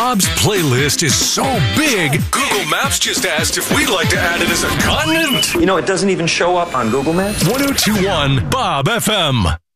Bob's playlist is so big, Google Maps just asked if we'd like to add it as a continent. You know, it doesn't even show up on Google Maps. 1021 Bob FM.